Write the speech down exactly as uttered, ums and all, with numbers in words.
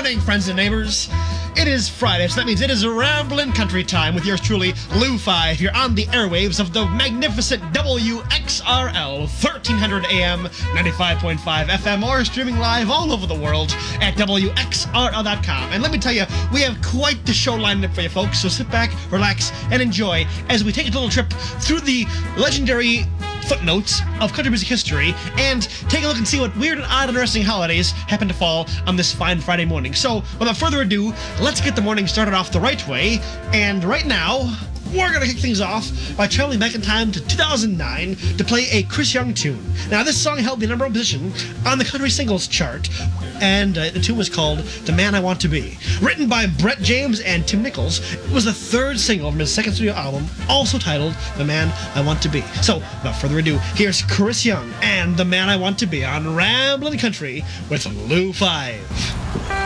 morning, friends and neighbors. It is Friday, so that means it is Ramblin' Country time with yours truly, Lou Five. You're on the airwaves of the magnificent W X R L, thirteen hundred A M, ninety-five point five F M, or streaming live all over the world at W X R L dot com. And let me tell you, we have quite the show lined up for you folks, so sit back, relax, and enjoy as we take a little trip through the legendary footnotes of country music history and take a look and see what weird and odd and interesting holidays happen to fall on this fine Friday morning. So, without further ado, let's get the morning started off the right way. And right now, we're going to kick things off by traveling back in time to two thousand nine to play a Chris Young tune. Now, this song held the number one position on the country singles chart, and uh, the tune was called The Man I Want to Be. Written by Brett James and Tim Nichols, it was the third single from his second studio album, also titled The Man I Want to Be. So, without further ado, here's Chris Young and The Man I Want to Be on Ramblin' Country with Lou Five.